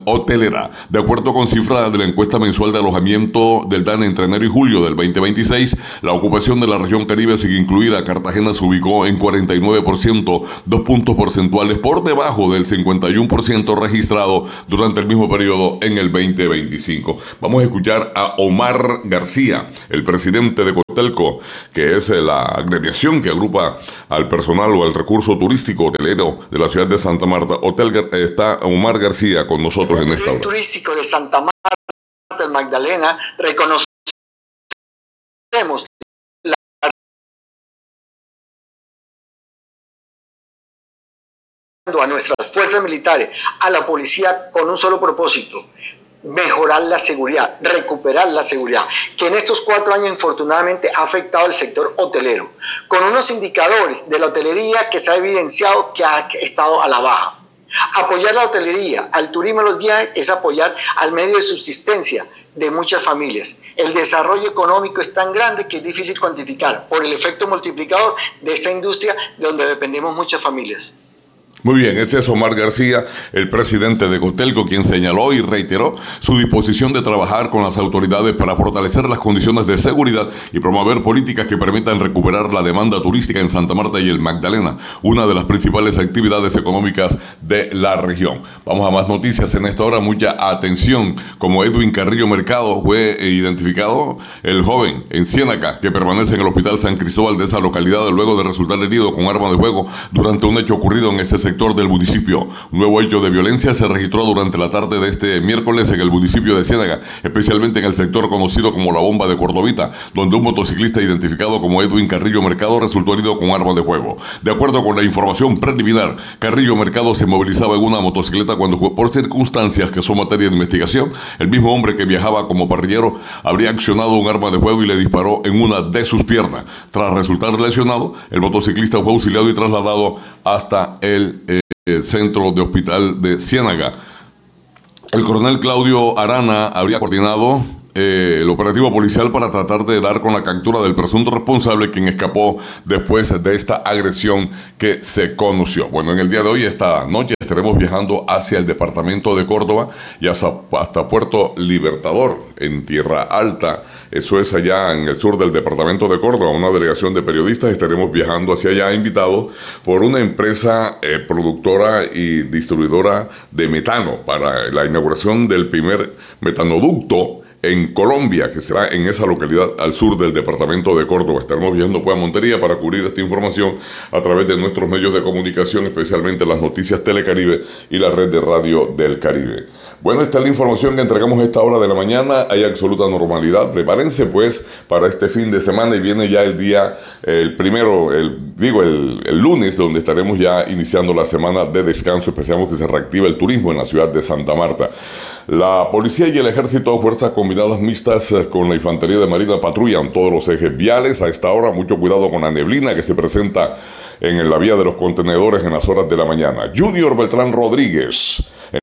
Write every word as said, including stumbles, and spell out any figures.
hotelera. De acuerdo con cifras de la encuesta mensual de alojamiento del D A N E entre enero y julio del veinte veintiséis, la ocupación de la región Caribe, sin incluida Cartagena, se ubicó en cuarenta y nueve por ciento, dos puntos porcentuales por debajo del cincuenta y uno por ciento registrado durante el mismo periodo en el veinte veinticinco. Vamos a escuchar a Omar García, el presidente de Cotelco, que es la agremiación que agrupa al personal o al recurso turístico hotelero de la ciudad de Santa Marta. Hotel, está Omar García con nosotros. El Hotel turístico de Santa Marta, el Magdalena, reconocemos la a nuestras fuerzas militares, a la policía, con un solo propósito: mejorar la seguridad, recuperar la seguridad, que en estos cuatro años infortunadamente ha afectado al sector hotelero, con unos indicadores de la hotelería que se ha evidenciado que ha estado a la baja. Apoyar la hotelería, al turismo y los viajes es apoyar al medio de subsistencia de muchas familias. El desarrollo económico es tan grande que es difícil cuantificar por el efecto multiplicador de esta industria de donde dependemos muchas familias. Muy bien, ese es Omar García, el presidente de Cotelco, quien señaló y reiteró su disposición de trabajar con las autoridades para fortalecer las condiciones de seguridad y promover políticas que permitan recuperar la demanda turística en Santa Marta y el Magdalena, una de las principales actividades económicas de la región. Vamos a más noticias en esta hora. Mucha atención. Como Edwin Carrillo Mercado fue identificado el joven en Ciénaga que permanece en el Hospital San Cristóbal de esa localidad luego de resultar herido con arma de fuego durante un hecho ocurrido en ese sector sector del municipio. Un nuevo hecho de violencia se registró durante la tarde de este miércoles en el municipio de Ciénaga, especialmente en el sector conocido como la Bomba de Cordovita, donde un motociclista identificado como Edwin Carrillo Mercado resultó herido con arma de fuego. De acuerdo con la información preliminar, Carrillo Mercado se movilizaba en una motocicleta cuando, por circunstancias que son materia de investigación, el mismo hombre que viajaba como parrillero habría accionado un arma de fuego y le disparó en una de sus piernas. Tras resultar lesionado, el motociclista fue auxiliado y trasladado hasta el El centro de hospital de Ciénaga. El coronel Claudio Arana habría coordinado eh, el operativo policial para tratar de dar con la captura del presunto responsable, quien escapó después de esta agresión que se conoció. Bueno, en el día de hoy, esta noche, estaremos viajando hacia el departamento de Córdoba y hasta, hasta Puerto Libertador, en Tierra Alta. Eso es allá en el sur del departamento de Córdoba. Una delegación de periodistas estaremos viajando hacia allá, invitados por una empresa eh, productora y distribuidora de metano para la inauguración del primer metanoducto en Colombia, que será en esa localidad al sur del departamento de Córdoba. Estaremos viajando pues a Montería para cubrir esta información a través de nuestros medios de comunicación, especialmente las noticias Telecaribe y la red de radio del Caribe. Bueno, esta es la información que entregamos a esta hora de la mañana. Hay absoluta normalidad. Prepárense pues para este fin de semana y viene ya el día, el primero, el digo, el, el lunes, donde estaremos ya iniciando la semana de descanso. Esperamos que se reactive el turismo en la ciudad de Santa Marta. La policía y el ejército, fuerzas combinadas mixtas con la infantería de marina, patrullan todos los ejes viales. A esta hora, mucho cuidado con la neblina que se presenta en la vía de los contenedores en las horas de la mañana. Junior Beltrán Rodríguez,